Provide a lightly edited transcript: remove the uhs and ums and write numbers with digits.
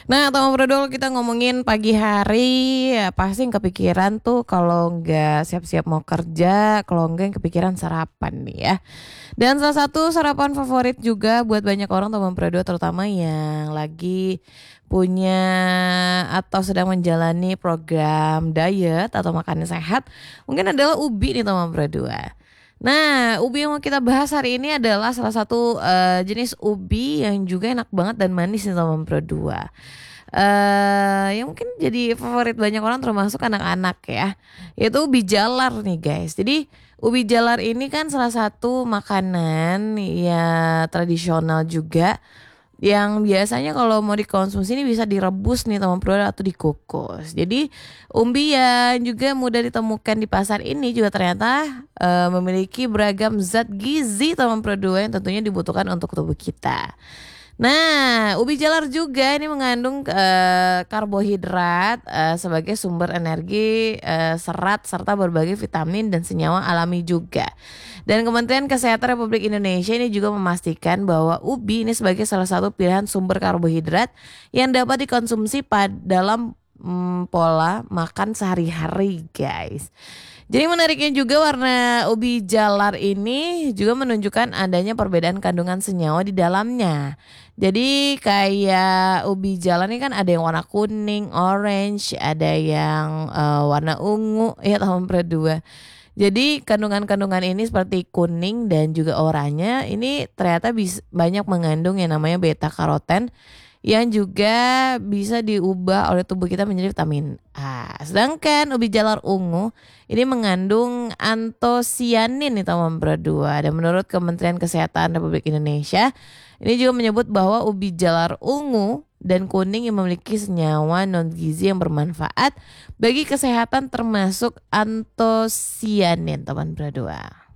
Nah, teman brodol kita ngomongin pagi hari, ya pasti yang kepikiran tuh kalau nggak siap-siap mau kerja, kalau nggak yang kepikiran sarapan nih ya. Dan salah satu sarapan favorit juga buat banyak orang teman brodol terutama yang lagi punya atau sedang menjalani program diet atau makan sehat, mungkin adalah ubi nih teman brodol. Nah, ubi yang mau kita bahas hari ini adalah salah satu jenis ubi yang juga enak banget dan manis nih teman brodol. Yang mungkin jadi favorit banyak orang termasuk anak-anak ya, yaitu ubi jalar nih guys. Jadi ubi jalar ini kan salah satu makanan ya tradisional juga yang biasanya kalau mau dikonsumsi ini bisa direbus nih teman bro atau dikukus. Jadi umbi yang juga mudah ditemukan di pasar ini juga ternyata memiliki beragam zat gizi teman bro yang tentunya dibutuhkan untuk tubuh kita. Nah, ubi jalar juga ini mengandung karbohidrat sebagai sumber energi, serat serta berbagai vitamin dan senyawa alami juga. Dan Kementerian Kesehatan Republik Indonesia ini juga memastikan bahwa ubi ini sebagai salah satu pilihan sumber karbohidrat yang dapat dikonsumsi dalam pola makan sehari-hari, guys. Jadi menariknya juga warna ubi jalar ini juga menunjukkan adanya perbedaan kandungan senyawa di dalamnya. Jadi kayak ubi jalar ini kan ada yang warna kuning, orange, ada yang warna ungu ya tahun berdua. Jadi kandungan-kandungan ini seperti kuning dan juga oranye ini ternyata banyak mengandung yang namanya beta karoten yang juga bisa diubah oleh tubuh kita menjadi vitamin A. Sedangkan ubi jalar ungu ini mengandung antosianin nih teman berdua. Dan menurut Kementerian Kesehatan Republik Indonesia ini juga menyebut bahwa ubi jalar ungu dan kuning yang memiliki senyawa non gizi yang bermanfaat bagi kesehatan termasuk antosianin teman berdua.